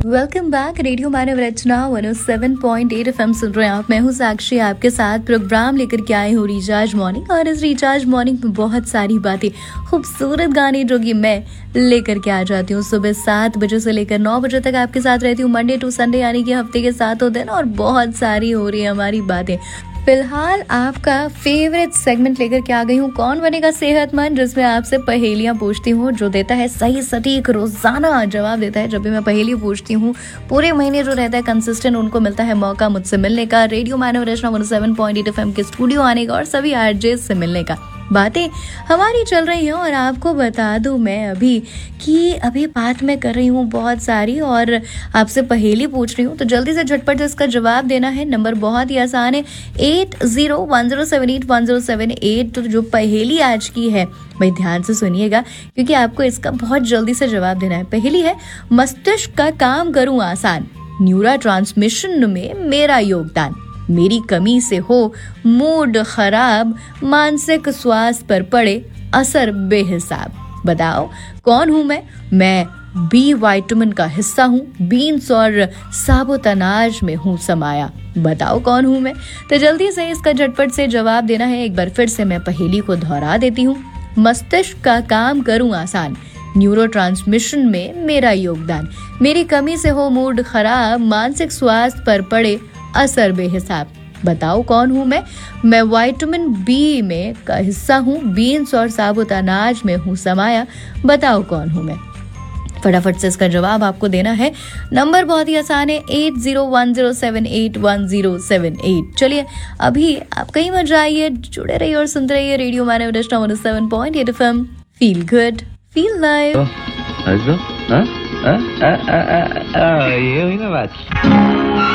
Welcome back. Radio मानव रचना 107.8 FM सुन रहे हैं आप। मैं हूँ साक्षी, आपके साथ प्रोग्राम लेकर के आई हूँ रिचार्ज मॉर्निंग। और इस रिचार्ज मॉर्निंग में बहुत सारी बातें, खूबसूरत गाने जो कि मैं लेकर के आ जाती हूँ। सुबह 7 बजे से लेकर 9 बजे तक आपके साथ रहती हूँ, मंडे टू संडे, यानी कि हफ्ते के 7 दिन। और बहुत सारी हो रही है हमारी बातें। फिलहाल आपका फेवरेट सेगमेंट लेकर के आ गई हूँ, कौन बनेगा सेहतमंद, जिसमें आपसे पहेलियां पूछती हूँ। जो देता है सही सटीक रोजाना जवाब देता है। जब भी मैं पहेली पूछती हूँ, पूरे महीने जो रहता है कंसिस्टेंट, उनको मिलता है मौका मुझसे मिलने का, रेडियो मानव रचना 107.8 FM के स्टूडियो आने का और सभी आरजे से मिलने का। बातें हमारी चल रही हैं और आपको बता दूं मैं अभी बात मैं कर रही हूँ बहुत सारी और आपसे पहेली पूछ रही हूँ। तो जल्दी से झटपट इसका जवाब देना है। नंबर बहुत ही आसान है, 8010781078। तो जो पहेली आज की है भाई ध्यान से सुनिएगा, क्योंकि आपको इसका बहुत जल्दी से जवाब देना है। पहेली है, मस्तिष्क का काम करूं आसान, न्यूरो ट्रांसमिशन में मेरा योगदान, मेरी कमी से हो मूड खराब, मानसिक स्वास्थ्य पर पड़े असर बेहिसाब। बताओ कौन हूं मैं बी विटामिन का हिस्सा हूँ, बीन्स और साबुत अनाज में हूँ समाया। बताओ कौन हूं मैं। तो जल्दी से इसका झटपट से जवाब देना है। एक बार फिर से मैं पहेली को दोहरा देती हूँ। मस्तिष्क का काम करूं आसान, न्यूरो ट्रांसमिशन में मेरा योगदान, मेरी कमी से हो मूड खराब, मानसिक स्वास्थ्य पर पड़े असर बेहिसाब। बताओ कौन हूं मैं विटामिन बी में का हिस्सा हूँ, बीन्स और साबुत अनाज में हूँ समाया। बताओ कौन हूं मैं। फटाफट से इसका जवाब आपको देना है। नंबर बहुत ही आसान है, 8010781078। चलिए अभी आप कहीं मत जाइए, जुड़े रहिए और सुनते रहिए रेडियो मानव रचना 107.8 FM। Feel good, feel live. ये हुई ना बात।